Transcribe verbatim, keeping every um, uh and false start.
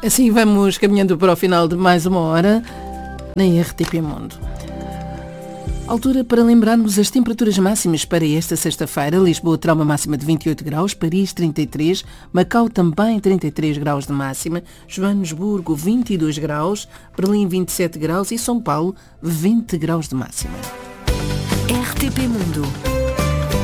Assim vamos caminhando para o final de mais uma hora na R T P Mundo. Altura para lembrarmos as temperaturas máximas para esta sexta-feira. Lisboa terá uma máxima de vinte e oito graus, Paris trinta e três, Macau também trinta e três graus de máxima, Joanesburgo vinte e dois graus, Berlim vinte e sete graus e São Paulo vinte graus de máxima. R T P Mundo.